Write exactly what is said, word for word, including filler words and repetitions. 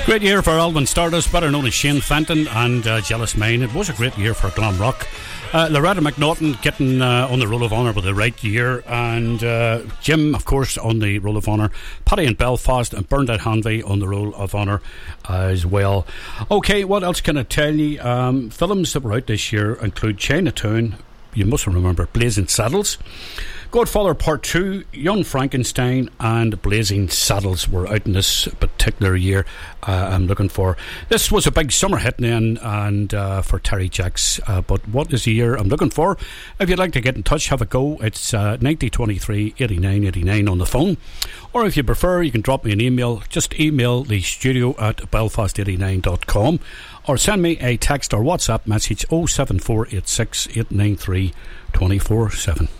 Great year for Alvin Stardust, better known as Shane Fenton, and uh, Jealous Mine. It was a great year for glam rock. Uh, Loretta McNaughton getting uh, on the Roll of Honour with the right year, and uh, Jim, of course, on the Roll of Honour. Paddy in Belfast and Bernadette Hanvey on the Roll of Honour uh, as well. Okay, what else can I tell you? Um, films that were out this year include Chinatown, you must remember Blazing Saddles, Godfather Part two, Young Frankenstein and Blazing Saddles were out in this particular year. uh, I'm looking for. This was a big summer hit then, and uh, for Terry Jacks, uh, but what is the year I'm looking for? If you'd like to get in touch, have a go. It's uh, ninety twenty-three eighty-nine eighty-nine on the phone, or if you prefer you can drop me an email. Just email the studio at belfast eighty-nine dot com, or send me a text or WhatsApp message oh seven four eight six eight nine three two four seven.